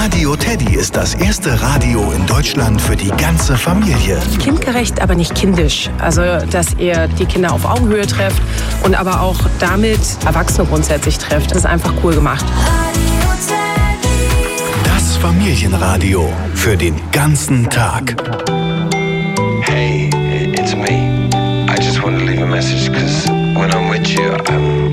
Radio Teddy ist das erste Radio in Deutschland für die ganze Familie. Kindgerecht, aber nicht kindisch. Also, dass ihr die Kinder auf Augenhöhe trefft und aber auch damit Erwachsene grundsätzlich trefft. Das ist einfach cool gemacht. Das Familienradio für den ganzen Tag. Hey, it's me. I just want to leave a message because when I'm with you,